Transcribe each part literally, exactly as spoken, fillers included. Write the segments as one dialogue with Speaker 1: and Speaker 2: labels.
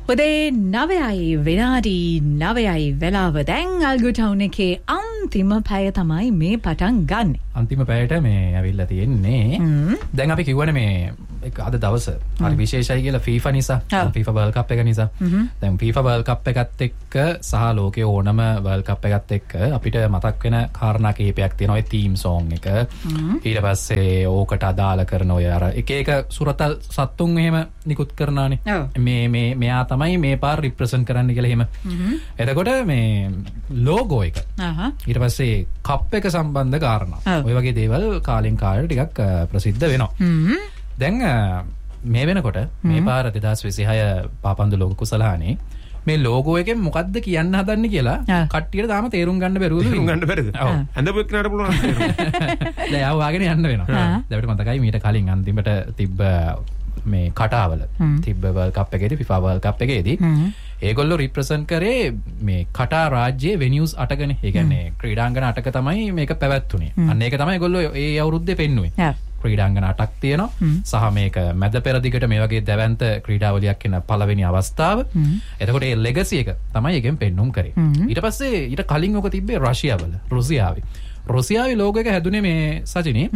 Speaker 1: උදේ නවයයි විනාඩි නවයයි වෙලාව දැන් අල්ගුටවුන් එකේ අන්තිම පැය තමයි මේ පටන් ගන්න.
Speaker 2: අන්තිම පැයට මේ ඇවිල්ලා තියෙන්නේ. දැන් අපි කිව්වනේ මේ අද දවස හරි විශේෂයි කියලා FIFA නිසා. FIFA World Cup එක නිසා. දැන් FIFA World Cup එකත් එක්ක සහ ලෝකයේ ඕනම World Cup එකත් එක්ක අපිට මතක් වෙන කාරණා කිහිපයක් තියෙනවා. ඒ තීම් සෝං එක. ඊට පස්සේ ඕකට අදාළ කරන ඔය අර එක එක සුරතල් සත්තුන් එහෙම නිකුත් කරනානේ. මේ මේ මෙයා තමයි මේ පාර රිප්‍රසන්ට් කරන්න කියලා එහෙම. එතකොට මේ ලෝගෝ එක. ඊට පස්සේ කප් එක සම්බන්ධ කාරණා. ඔය වගේ දේවල් කාලෙන් කාලට ටිකක් ප්‍රසිද්ධ වෙනවා. දැන් මේ වෙනකොට මේ පාර දෙදාස් විසිහය පාපන්දු ලෝක කුසලානේ මේ ලෝගෝ එකෙන් මොකද්ද කියන්න හදන්නේ කියලා කට්ටියට තාම තේරුම් ගන්න බැරුවලු.
Speaker 3: තේරුම් ගන්න බැරිද? ඔව්. හඳපු එක්කනට පුළුවන් තේරුම්.
Speaker 2: දැන් ආව වාගෙන යන්න වෙනවා. දැන් මතකයි මීට කලින් අන්තිමට තිබ්බ මේ කටාවල තිබ්බ World Cup එකේදී FIFA World Cup එකේදී ඒගොල්ලෝ රිප්‍රසන්ට් කරේ මේ කටා රාජ්‍යයේ වෙනියුස් අටකනේ. ඒ කියන්නේ ක්‍රීඩාංගන අටක තමයි මේක පැවැත්තුනේ. අන්න ඒක තමයි ඒගොල්ලෝ ඒ අවුරුද්දේ පෙන්නුවේ. ක්‍රීඩාංගන අටක් තියෙනවා. සහ මේක මැද පෙරදිගට මේ වගේ දැවැන්ත ක්‍රීඩාවලියක් වෙන පළවෙනි අවස්ථාව. එතකොට ඒ ලෙගසි එක තමයි එකෙන් පෙන්නුම් කරේ. ඊට පස්සේ ඊට කලින් ඔක තිබ්බේ රෂියාවල. රුසියාවේ. රුසියාවේ ලෝගෝ එක හැදුනේ මේ සජිනේ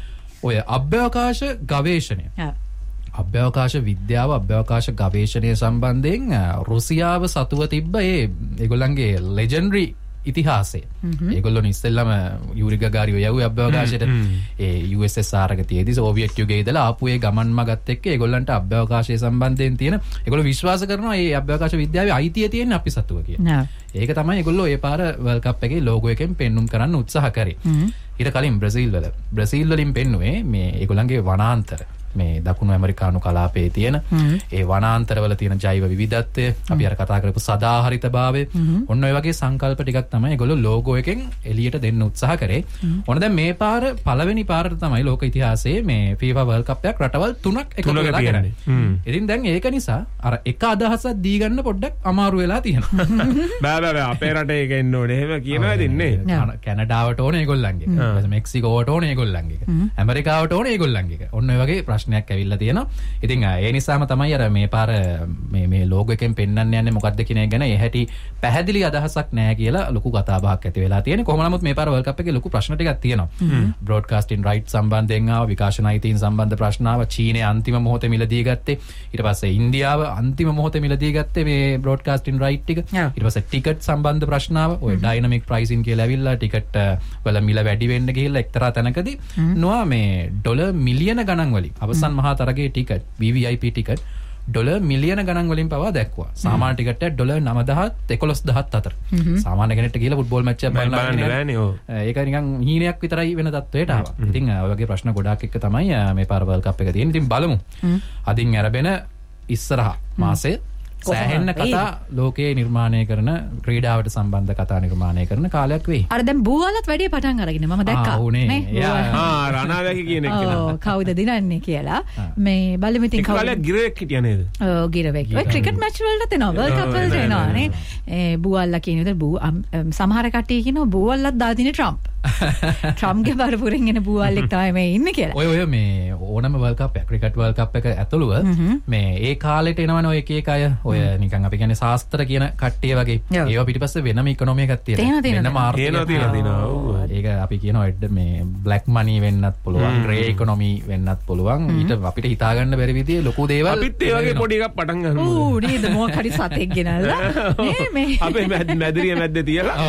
Speaker 2: ඔය අභ්‍යවකාශ ගවේෂණය. අභ්‍යවකාශ විද්‍යාව අභ්‍යවකාශ ගවේෂණය සම්බන්ධයෙන් රුසියාව සතුව තිබ්බ ඒ ඒගොල්ලන්ගේ ලෙජෙන්ඩරි ඉතිහාසය. ඒගොල්ලෝ ඉස්සෙල්ලම Yuri ගගාරියෝ යවුවේ අභ්‍යවකාශයට. A you S S R එක තියේදී සෝවියට් යුගයේ ඉඳලා ආපු ඒ ගමන් මගත් එක්ක ඒගොල්ලන්ට අභ්‍යවකාශය සම්බන්ධයෙන් තියෙන ඒගොල්ලෝ විශ්වාස කරනවා මේ අභ්‍යවකාශ විද්‍යාවේ අයිතිය තියෙන්නේ අපි සතුව කියලා. ඒක තමයි ඒගොල්ලෝ ඒ පාර World Cup එකේ ලෝගෝ එකෙන් පෙන්눔 කරන්න උත්සාහ කරේ. ඊට කලින් බ්‍රසීල් වල බ්‍රසීල් වලින් පෙන්නුවේ මේ ඒගොල්ලන්ගේ වනාන්තර මේ දකුණු ඇමරිකානු කලාපයේ තියෙන ඒ වනාන්තරවල තියෙන ජෛව විවිධත්වය අපි අර කතා කරපු සදාහරිතභාවය ඔන්න ඔය වගේ සංකල්ප ටිකක් තමයි ඒගොල්ලෝ ලෝගෝ එකෙන් එළියට දෙන්න උත්සාහ කරේ. ඔන්න දැන් මේ පාර පළවෙනි පාරට තමයි ලෝක ඉතිහාසයේ මේ FIFA World Cup එකක් රටවල් තුනක් එකතු වෙලා කරන්නේ. ඉතින් දැන් ඒක නිසා අර එක අදහසක් දී ගන්න පොඩ්ඩක් අමාරු වෙලා තියෙනවා.
Speaker 3: බෑ බෑ බෑ අපේ රටේ එක එන්න ඕනේ. එහෙම කියනවා දෙන්නේ.
Speaker 2: කැනඩාවට ඕනේ ඒගොල්ලන්ගේ. මෙක්සිකෝවට ඕනේ ඒගොල්ලන්ගේ. ඇමරිකාවට ඕනේ ඒගොල්ලන්ගේ. ඔන්න ඔය වගේ ප්‍රශ්නයක් ඇවිල්ලා තියෙනවා. ඉතින් ඒ නිසාම තමයි අර මේ පාර මේ මේ ලෝගෝ එකෙන් පෙන්වන්න යන්නේ මොකද්ද කියන එක ගැන ඒ හැටි පැහැදිලි අදහසක් නැහැ කියලා ලොකු කතාබහක් ඇති වෙලා තියෙන්නේ. කොහොම නමුත් මේ පාර World Cup එකේ ලොකු ප්‍රශ්න ටිකක් තියෙනවා. බ්‍රෝඩ්කාස්ටිං රයිට් සම්බන්ධයෙන් ආව විකාශන අයිතීන් සම්බන්ධ ප්‍රශ්න ආව. චීනය අන්තිම මොහොතේ මිලදී ගත්තේ. ඊට පස්සේ ඉන්දියාව අන්තිම මොහොතේ මිලදී ගත්තේ මේ බ්‍රෝඩ්කාස්ටිං රයිට් ටික. ඊට පස්සේ ටිකට් සම්බන්ධ ප්‍රශ්න ආව. ඔය ඩයිනමික් ප්‍රයිසින් කියලා ඇවිල්ලා ටිකට් වල මිල වැඩි වෙන්න ගිහිල්ලා එක්තරා තැනකදී නොවා මේ ඩොලර් මිලියන ගණන් වලින් අවසන් මහා තරගයේ ටිකට් වී වී ආයි පී ටිකට් ඩොලර් මිලියන ගණන් වලින් පවා දැක්වුවා. සාමාන්‍ය ටිකට් එක ඩොලර් නවදහස් එකොළොස්දහස් අතර. සාමාන්‍ය කෙනෙක්ට ගිහලා ෆුට්බෝල් මැච් එකක් බලන්න බෑනේ. ඒක නිකන් හීනයක් විතරයි වෙන තත්ත්වයට ආවා. ඉතින් ඔය වගේ ප්‍රශ්න ගොඩාක් එක්ක තමයි මේ පාර World Cup එක තියෙන්නේ. ඉතින් බලමු. අදින් අරබෙන ඉස්සරහා මාසේ සෑහෙන්න කතා ලෝකයේ නිර්මාණය කරන ක්‍රීඩාවට සම්බන්ධ කතා නිර්මාණය කරන කාලයක් වෙයි.
Speaker 1: අර දැන් බූවලත් වැඩි පටන් අරගෙන මම දැක්කා.
Speaker 3: නේ. ආ රණාවැකි කියන එක.
Speaker 1: ඔව් කවුද දිනන්නේ කියලා. මේ බලමු ඉතින් කවුද.
Speaker 3: කාලයක් ගිරවෙක් හිටියා නේද?
Speaker 1: ඔව් ගිරවෙක්. ඔය ක්‍රිකට් මැච් වලට එනවා. World Cup වලට එනවා නේ. ඒ බූවල්ලා කියන විදිහට බූ සමහර කට්ටිය කියනවා බූවල්ලත් දාදිනේ ට්‍රම්ප්. ට්‍රම්ප්ගේ බරපුරෙන් එන බූවල්ලෙක් තමයි මේ ඉන්නේ කියලා.
Speaker 2: ඔය ඔය මේ ඕනම World Cup එක ක්‍රිකට් World Cup එක ඇතුළුව මේ ඒ කාලෙට එනවනේ ඔය එක එක අය ඔය නිකන් අපි කියන්නේ ශාස්ත්‍ර කියන කට්ටිය වගේ ඒවා පිටිපස්සේ වෙනම ඉකොනොමි එකක් තියෙනවා. වෙනම ආර්ථික තියෙනවා. ඒක අපි කියනවා මේ බ්ලැක් මනි වෙන්නත් පුළුවන්, ග්‍රේ ඉකොනොමි වෙන්නත් පුළුවන්. ඊට අපිට හිතා ගන්න බැරි විදිහේ ලොකු දේවල්
Speaker 3: අපිත් ඒ වගේ පොඩි එකක් පටන් ගන්නවා.
Speaker 1: ඌ නේද මොකක් හරි සතෙක් ගෙනල්ලා මේ මේ
Speaker 3: අපේ මැදිරිය මැද්දේ තියලා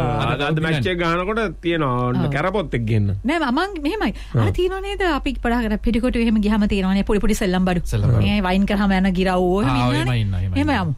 Speaker 3: අද මැච් එක ගහනකොට තියෙනවා ඔන්න කැරපොත් එක්ක ගෙන්න.
Speaker 1: නෑ මම මෙහෙමයි. අර තියෙනව නේද අපි පඩාගෙන පිටිකොටු එහෙම ගියාම තියෙනවනේ පොඩි පොඩි සෙල්ලම් බඩු. මේ වයින් කරාම යන ගිරව් එහෙම ඉන්නවනේ. එහෙම යමු.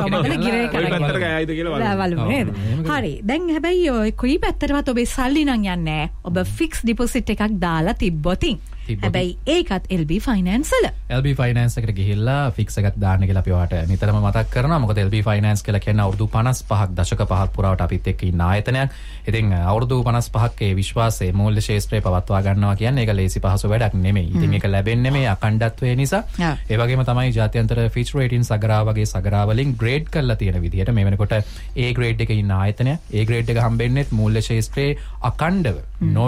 Speaker 1: හරි දැන් හැබැයි ඔය කොයි පැත්තටවත් ඔබේ සල්ලි නම් යන්නේ නැහැ. ඔබ ෆික්ස් ඩිපොසිට් එකක් දාලා තිබ්බොතින්. හැබැයි ඒකත් එල් බී ෆයිනෑන්ස් වල.
Speaker 2: එල් බී ෆයිනෑන්ස් එකට ගිහිල්ලා ෆික්ස් එකක් දාන්න කියලා අපි ඔයාලට නිතරම මතක් කරනවා. මොකද එල් බී ෆයිනෑන්ස් කියලා කියන්නේ අවුරුදු පනස් පහක් දශක පහක් පුරාවට අපිත් එක්ක ඉන්න ආයතනයක්. ඉතින් අවුරුදු පනස් පහක් ඒ විශ්වාසයේ මූල්‍ය ශේෂ්ත්‍රය පවත්වා ගන්නවා කියන්නේ ඒක ලේසි පහසු වැඩක් නෙමෙයි. ඉතින් ඒක ලැබෙන්නේ මේ අඛණ්ඩත්වය නිසා. ඒ වගේම තමයි ජාත්‍යන්තර ෆිච් රේටින් සගරා වගේ සගරා වලින් ග්‍රේඩ් කරලා තියෙන විදිහට මේ වෙනකොට A ග්‍රේඩ් එකේ ඉන්න ආයතනය A ග්‍රේඩ් එක හම්බෙන්නේ මූල්‍ය ශේෂ්ත්‍රයේ අඛණ්ඩව නොවැටි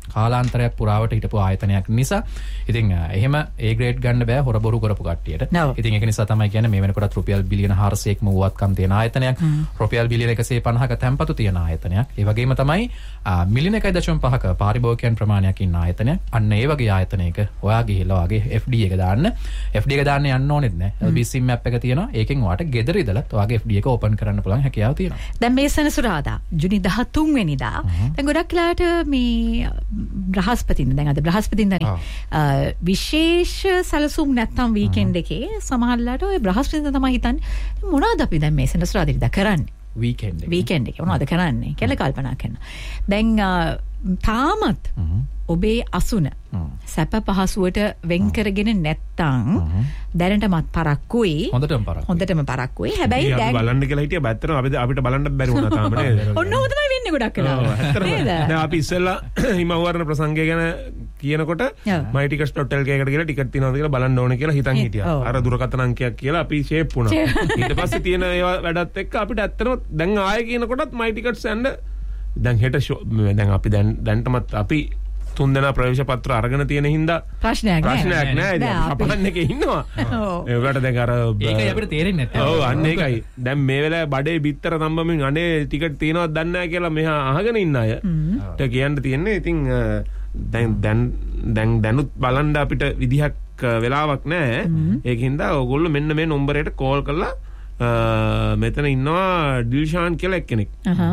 Speaker 2: කාලාන්තරයක් පුරාවට හිටපු ආයතනයක් නිසා ඉතින් එහෙම ඒ ග්‍රේඩ් ගන්න බෑ හොර බොරු කරපු කට්ටියට. ඉතින් ඒක නිසා තමයි කියන්නේ මේ වෙනකොට රුපියල් බිලියන හාරසියයක් මුවත්කම් තියෙන ආයතනයක්. රුපියල් බිලියන එකසිය පනහක තැන්පතු තියෙන ආයතනයක්. ඒ වගේම තමයි මිලියන එකයි දශම පහක පාරිභෝගිකයන් ප්‍රමාණයක් ඉන්න ආයතනයක්. අන්න ඒ වගේ ආයතනයක ඔයා ගිහිල්ලා ඔයාගේ එෆ් ඩී එක දාන්න. එෆ් ඩී එක දාන්න යන්න ඕනෙත් නෑ. එල් බී සිම් ඇප් එක තියෙනවා. ඒකෙන් ඔයාට ගෙදර ඉඳලා ඔයාගේ එෆ් ඩී එක ඕපන් කරන්න පුළුවන් හැකියාව තියෙනවා.
Speaker 1: දැන් මේ සෙනසුරාදා ජුනි දහතුන් වෙනිදා දැන් ගොඩක් වෙලාට මේ බ්‍රහස්පතින්ද දැන් අද බ්‍රහස්පතින්දනේ විශේෂ සැලසුම් නැත්තම් වීකෙන්ඩ් එකේ සමහරලාට ඔය බ්‍රහස්පතින්ද තමයි හිතන්නේ මොනවද අපි දැන් මේ සෙනසුරාදා කරන්නේ
Speaker 2: වීකෙන්ඩ් එක
Speaker 1: වීකෙන්ඩ් එක මොනවද කරන්නේ කියලා කල්පනා කරනවා. දැන් තාමත් ඔබේ අසුන සැප පහසුවට වෙන් කරගෙන නැත්තම් දැනටමත් පරක්කුයි
Speaker 2: හොඳටම පරක්කුයි
Speaker 1: හොඳටම පරක්කුයි හැබැයි
Speaker 3: දැන් බලන්න කියලා හිටියා බැත්තර අපිට අපිට බලන්න බැරි වුණා තාම නේද
Speaker 1: ඔන්න ඔය තමයි වෙන්නේ ගොඩක් වෙලාවට නේද
Speaker 3: දැන් අපි ඉස්සෙල්ලා හිමවර්ණ ප්‍රසංගය ගැන කියනකොට my tickets dot l k එකට ගිහලා ටිකට් තියනවාද කියලා බලන්න ඕනේ කියලා හිතන් හිටියා අර දුරකථන අංකයක් කියලා අපි ෂේප් වුණා ඊට පස්සේ තියෙන ඒවා වැඩත් එක්ක අපිට ඇත්තටම දැන් ආයෙ කියනකොටත් my tickets යන්න දැන් හෙට දැන් අපි දැන් දැන්ටමත් අපි තුන් දෙනා ප්‍රවේශ පත්‍ර අරගෙන තියෙන හින්දා
Speaker 1: ප්‍රශ්නයක් නෑ
Speaker 3: ප්‍රශ්නයක් නෑ ඉතින් අපහන් එකේ ඉන්නවා ඒකට දැන් අර
Speaker 2: ඒකයි අපිට තේරෙන්නේ නැත්තේ
Speaker 3: ඔව් අන්න ඒකයි දැන් මේ වෙලාවේ බඩේ බිත්තර තම්බමින් අනේ ටිකට් තියනවද දන්නේ නැහැ කියලා මෙහා අහගෙන ඉන්න අයට කියන්න තියෙන්නේ ඉතින් දැන් දැන් දැන් දැනුත් බලන්න අපිට විදිහක් වෙලාවක් නැහැ ඒකින්ද ඔයගොල්ලෝ මෙන්න මේ නම්බරයට කෝල් කරලා මෙතන ඉන්නවා ඩිල්ෂාන් කියලා එක්කෙනෙක්.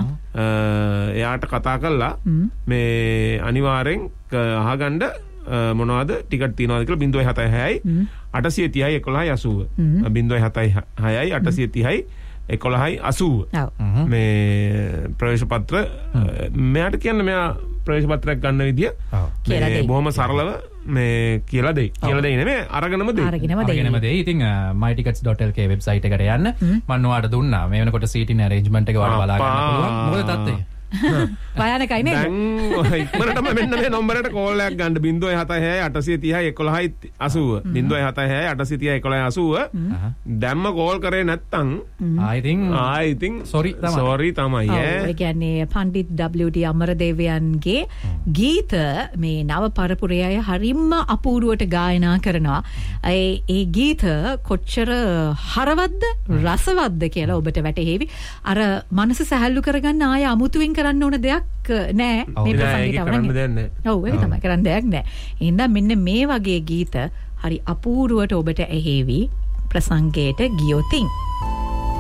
Speaker 3: එයාට කතා කරලා මේ අනිවාර්යෙන් අහගන්න මොනවද ටිකට් තියනවාද කියලා ज़ीरो सात छह छह आठ तीन zero एक एक अस्सी ज़ीरो सात छह छह आठ तीन zero एक एक अस्सी මේ ප්‍රවේශ පත්‍ර මෙයාට කියන්න මෙයා ප්‍රවේශ පත්‍රයක් ගන්න විදිය මේ බොහොම සරලව මේ කියලා දෙයි කියලා දෙයි නෙමෙයි අරගෙනම දෙයි
Speaker 2: අරගෙනම දෙයි ඉතින් my tickets dot l k website එකට යන්න මම ඔයාලට දුන්නා මේ වෙනකොට සීටින් ඇරේන්ජ්මන්ට් එක ඔයාලා බලා ගන්න පුළුවන් මොකද තත්ත්වය
Speaker 1: භයානකයි නේද
Speaker 3: දැන් ඉක්මනටම මෙන්න මේ නම්බරයට කෝල් එකක් ගන්න ज़ीरो सात छह छह आठ तीन zero एक एक अस्सी ज़ीरो सात छह छह आठ तीन zero एक एक अस्सी දැම්ම කෝල් කරේ නැත්තම්
Speaker 2: I think
Speaker 3: I think
Speaker 2: sorry තමයි
Speaker 3: sorry තමයි ඈ
Speaker 1: ඒ කියන්නේ පණ්ඩිත් ඩබ්ලිව් ටී අමරදේවයන්ගේ ගීත මේ නව පරපුරේ අය හරිම අපූර්වට ගායනා කරනවා ඒ ඒ ගීත කොච්චර හරවත්ද රසවත්ද කියලා ඔබට වැටහෙවි අර මනස සැහැල්ලු කරගන්න ආය අමුතුවෙන් කරන්න ඕන දෙයක් නෑ මේ ප්‍රසංගයට
Speaker 3: අවරන්නේ.
Speaker 1: ඔව් ඒක තමයි කරන්න දෙයක් නෑ. එහෙනම් මෙන්න මේ වගේ ගීත හරි අපූර්වට ඔබට ඇහෙවි ප්‍රසංගයට ගියොතින්